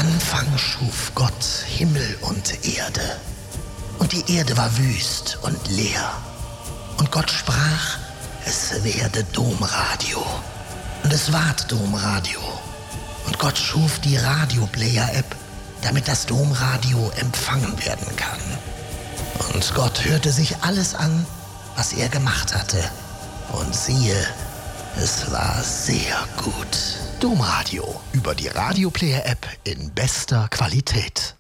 Anfang schuf Gott Himmel und Erde. Und die Erde war wüst und leer. Und Gott sprach, es werde Domradio. Und es ward Domradio. Und Gott schuf die Radio-Player-App, damit das Domradio empfangen werden kann. Und Gott hörte sich alles an, was er gemacht hatte. Und siehe, es war sehr gut. Domradio über die Radio-Player-App in bester Qualität.